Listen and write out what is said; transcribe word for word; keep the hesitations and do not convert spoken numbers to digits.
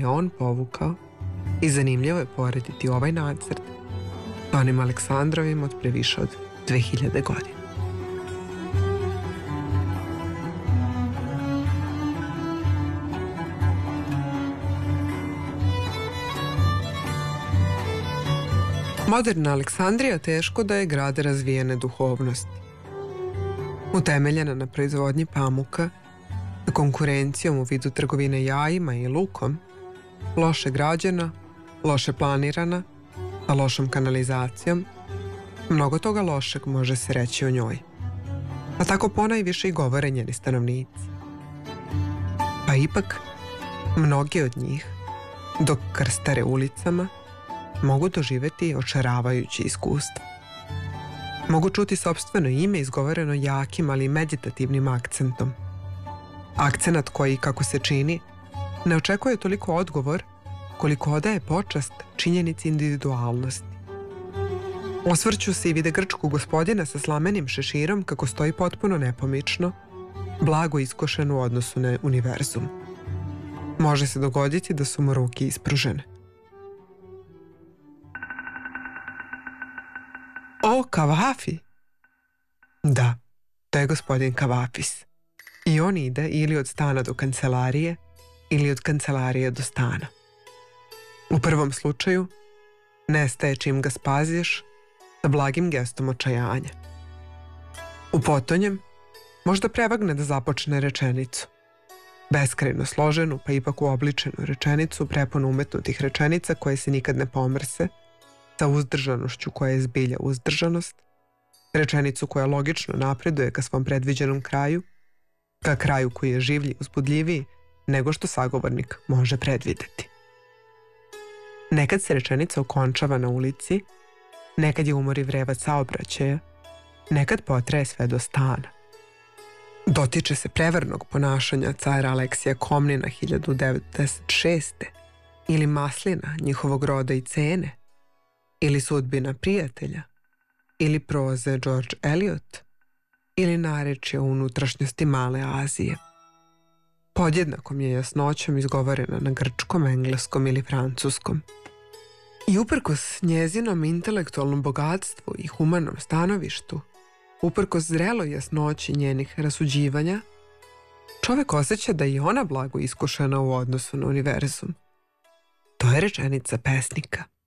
je on povukao i zanimljivo je porediti ovaj nacrt s onim Aleksandrovim od pre više od dve hiljade godina. Moderna Aleksandrija teško da je grad razvijene duhovnosti. Utemeljena na proizvodnji pamuka, sa konkurencijom u vidu trgovine jajima i lukom, loše građena, loše planirana, sa lošom kanalizacijom, mnogo toga lošeg može se reći o njoj. A tako ponajviše i govore njeni stanovnici. Pa ipak, mnogi od njih, dok krstare ulicama, mogu doživeti očaravajuće iskustvo. Mogu čuti sopstveno ime izgovoreno jakim, ali meditativnim akcentom. Akcenat koji, kako se čini, ne očekuje toliko odgovor koliko odaje počast činjenici individualnosti. Osvrću se i vide grčkog gospodina sa slamenim šeširom kako stoji potpuno nepomično, blago iskošen u odnosu na univerzum. Može se dogoditi da su mu ruke ispružene. O, Kavafi? Da, to je gospodin Kavafis. I on ide ili od stana do kancelarije, ili od kancelarije do stana. U prvom slučaju, nestaje čim ga spaziš sa blagim gestom očajanja. U potonjem, možda prevagne da započne rečenicu. Beskrajno složenu, pa ipak uobličenu rečenicu, prepunu umetnutih rečenica koje se nikad ne pomrse, sa uzdržanošću koja je zbilja uzdržanost, rečenicu koja logično napreduje ka svom predviđenom kraju, ka kraju koji je življi, uzbudljiviji nego što sagovornik može predvideti. Nekad se rečenica okončava na ulici, nekad je umori vrevac saobraćaja, nekad potraje sve do stana. Dotiče se prevarnog ponašanja cara Aleksija Komnina hiljadu devedeset šeste ili maslina njihovog roda i cene, ili sudbina prijatelja, ili proze George Eliot, ili narečje o unutrašnjosti Male Azije. Podjednakom je jasnoćom izgovorena na grčkom, engleskom ili francuskom. I uprkos njezinom intelektualnom bogatstvu i humanom stanovištu, uprkos zreloj jasnoći njenih rasuđivanja, čovek osjeća da je ona blago iskušena u odnosu na univerzum. To je rečenica pesnika.